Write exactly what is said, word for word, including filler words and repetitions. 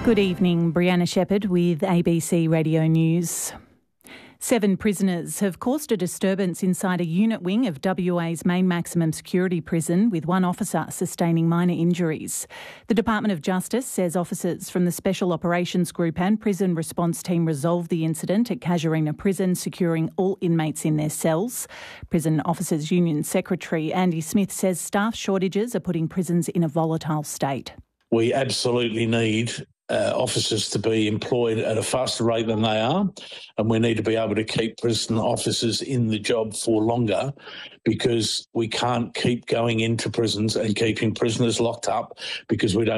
Good evening, Brianna Shepherd with A B C Radio News. Seven prisoners have caused a disturbance inside a unit wing of W A's main maximum security prison, with one officer sustaining minor injuries. The Department of Justice says officers from the Special Operations Group and Prison Response Team resolved the incident at Casuarina Prison, securing all inmates in their cells. Prison Officers Union Secretary Andy Smith says staff shortages are putting prisons in a volatile state. We absolutely need Uh, officers to be employed at a faster rate than they are, and we need to be able to keep prison officers in the job for longer, because we can't keep going into prisons and keeping prisoners locked up because we don't